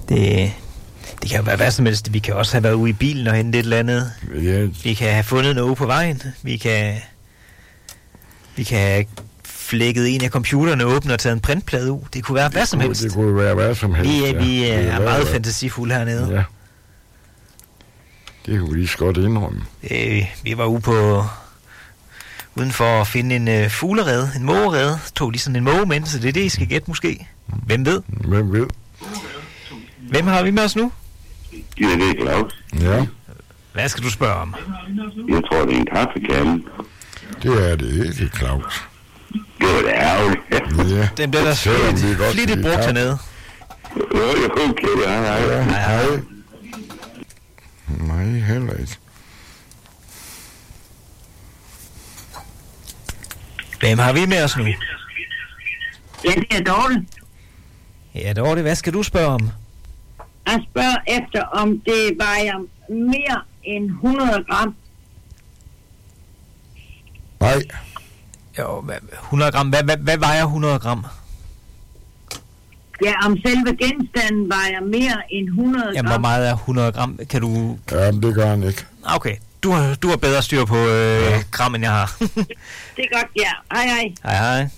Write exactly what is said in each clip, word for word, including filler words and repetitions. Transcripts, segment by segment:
Det, det kan jo være hvad som helst. Vi kan også have været ude i bilen og hentet et eller andet. Ja. Vi kan have fundet noget på vejen. Vi kan... Vi kan have flækket en af computerne åbne og taget en printplade ud. Det kunne være hvad som helst. Det kunne være hvad som helst. Vi, ja. vi er, er meget være. fantasifulde hernede. Ja. Det kunne vi lige så godt indrømme. Øh, vi var ude på... Udenfor at finde en øh, fuglerede, en mågerede. Tog lige sådan en måge med, så det er det, I skal gætte måske. Hvem ved? Hvem ved? Hvem har vi med os nu? Ja, det er Claus. Ja. Hvad skal du spørge om? Jeg tror, det er en kaffekande. Det er det ikke, Claus. Det var da ærgerligt. Ja. Den bliver der Selvom vi godt flittigt kan brugt lide hernede. Jo, jeg kunne ikke det. Hej, hej. Ja, hej. hej. Nej, heller ikke. Hvem har vi med os nu? Ja, det er Dorte. Ja, Dorte, hvad skal du spørge om? Jeg spørger efter, om det vejer mere end hundrede gram. Nej. Jo, hvad, hundrede gram. Hvad, hvad, hvad vejer hundrede gram? Ja, om selve genstanden vejer mere end hundrede gram. Jamen, hvor meget er hundrede gram? Kan du... Ja, det gør han ikke. Okay, du har, du har bedre styr på øh, ja. gram, end jeg har. Det er godt, ja. Hej, hej. Hej, hej.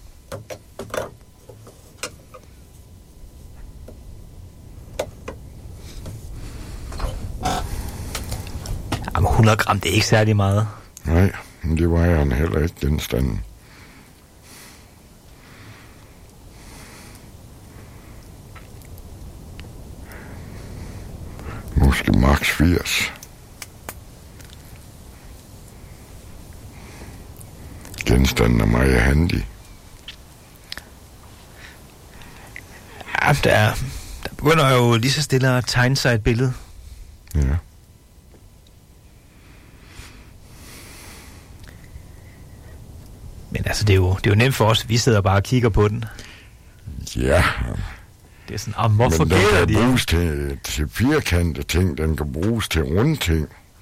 Jamen, hundrede gram, det er ikke særlig meget. Nej, men det vejer han heller ikke, genstanden. Måske max firs. Genstanden er meget handy. Ja, der, der begynder jo lige så stille at tegne sig et billede. Ja. Men altså, det er jo, det er jo nemt for os. Vi sidder bare og kigger på den. Ja. Det er sådan, ah, hvorfor men den gælder kan de? bruges til, til firkantede ting, den kan bruges til runde ting.